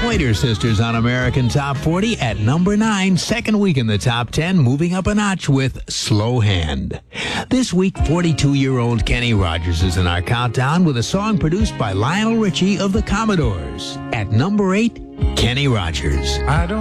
Pointer Sisters on American Top 40 at number 9, second week in the top 10, moving up a notch with Slow Hand. This week, 42-year-old Kenny Rogers is in our countdown with a song produced by Lionel Richie of the Commodores. At number 8, Kenny Rogers. I don't